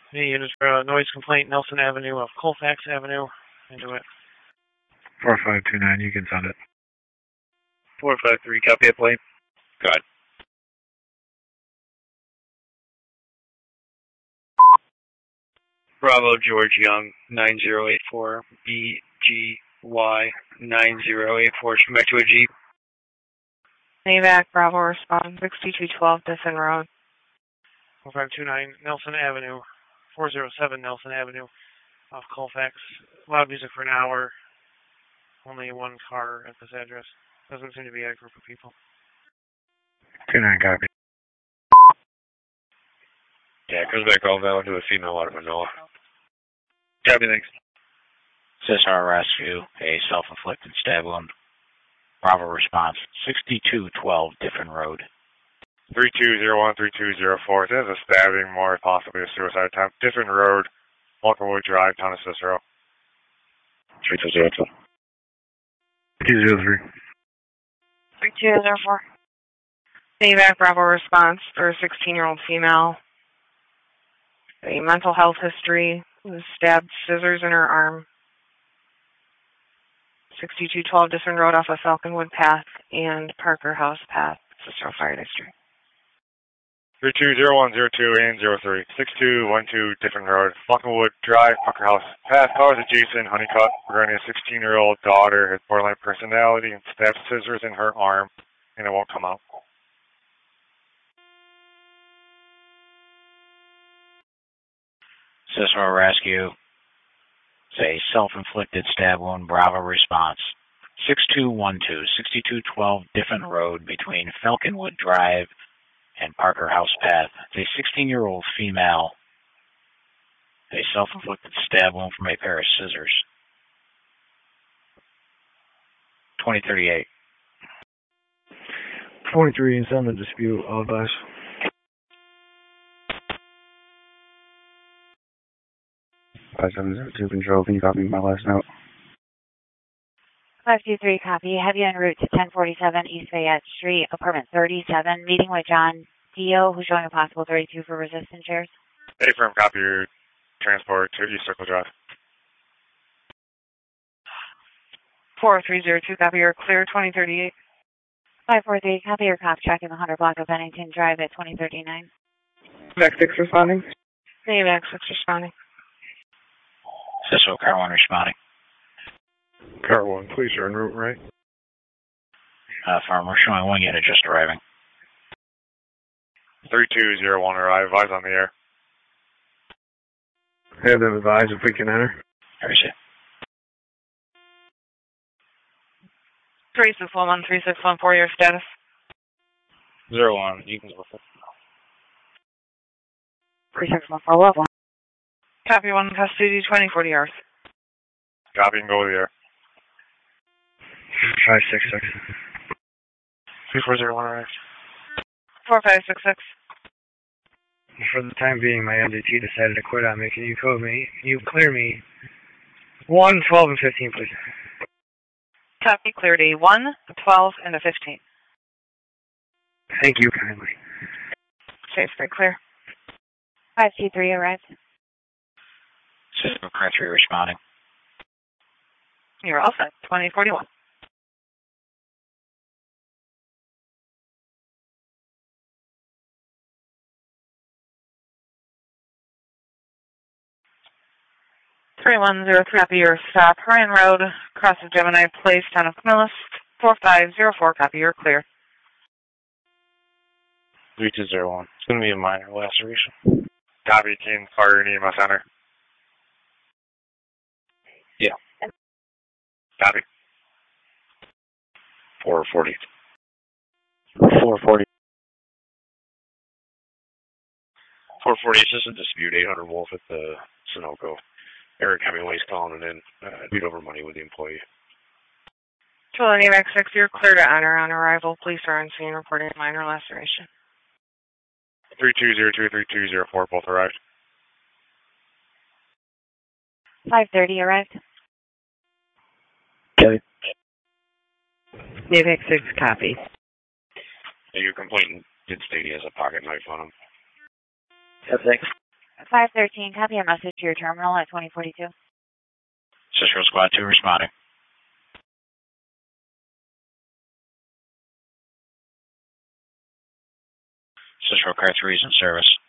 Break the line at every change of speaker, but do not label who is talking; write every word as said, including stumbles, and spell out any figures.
The unit for a noise complaint, Nelson Avenue of Colfax Avenue. Into it.
four five two nine, you can send it.
four five three, copy it, plane.
Good.
Bravo George Young, nine zero eight four, B G Y nine zero eight four, come back to a Jeep.
Navac, Bravo, respond, sixty-two twelve, Diffin Road.
four five two nine, Nelson Avenue, four oh seven Nelson Avenue, off Colfax. Loud music for an hour. Only one car at this address. Doesn't seem to be a group of people.
two nine, copy.
Yeah, Crisbeck Oval to a female out of Manila.
Copy, thanks.
Cesar rescue, a self-inflicted stab wound. Bravo response, sixty-two twelve, Diffin Road.
three two zero one, three two zero four. There's a stabbing, more possibly a suicide attempt. Diffin Road, Walkerwood Drive, Town of Cicero.
three two zero two.
two zero three.
three two zero four. Navac, Bravo response for a sixteen-year-old female. A mental health history, was stabbed scissors in her arm. sixty-two twelve Diffin Road off of Falconwood Path and Parker House Path, Cicero Fire District.
three two zero one zero two and zero three. six two one two Diffin Road, Falconwood Drive, Parker House Path. Cars adjacent, Honeycutt, regarding a sixteen-year-old daughter, has borderline personality and stabbed scissors in her arm, and it won't come out.
Cicero rescue, say self-inflicted stab wound. Bravo response, six two one two, sixty-two twelve Diffin Road between Falconwood Drive and Parker House Path. It's a sixteen-year-old female. A self-inflicted stab wound from a pair of scissors. twenty thirty-eight.
twenty-three is on the dispute, all advice.
five seven zero two control, can you copy my last note?
five two three, copy. Have you en route to ten forty-seven East Fayette Street, apartment thirty-seven, meeting with John Dio, who's showing a possible thirty-two for resistant chairs.
A firm copy your transport to East Circle Drive.
four three zero two, copy, you're clear, twenty thirty-eight.
five four three, copy, your cop tracking the one hundred block of Bennington Drive at twenty thirty-nine.
Back six responding.
Navac six responding.
Cicero Car one responding.
Car one, police are en route, right?
Uh, firm, we're showing one unit just arriving.
three two zero one arrive, eyes on the air.
Have them advise if we can enter.
There is it.
three six one one, three six one four, your status.
Zero one, you can go for
three six one four, one.
Copy, one custody, twenty forty hours.
Copy and go with the air.
five six six.
three four zero one arrived.
four five six six.
For the time being, my M D T decided to quit on me. Can you code me? Can you clear me? one, twelve, and fifteen, please.
Copy, cleared a one, a twelve, and a fifteen.
Thank you kindly.
Safe, very clear.
five two three arrived.
Cicero Car three responding.
You're all set, twenty forty-one. three one zero three, copy, your stop. Ryan Road, across of Gemini Place, town of Camillus. four five zero four, copy, you're clear.
three two zero one. It's going to be a minor laceration.
Copy, King, fire in E M S center.
Yeah.
Copy.
four forty. four forty.
four forty, it's just a dispute, eight hundred Wolf at the Sunoco. Eric Hemingway's calling it in. Uh, beat over money with the employee.
twelve Navac six, you're clear to enter on arrival. Police are on scene reporting minor laceration.
three two zero two, three two zero four, both arrived.
five thirty arrived.
Kelly.
Navac six, copy.
Yeah, your complainant did state he has a pocket knife on him.
Yeah, thanks.
five thirteen, copy a message to your terminal at twenty forty-two.
Cicero Squad two responding. Cicero Car three is in service.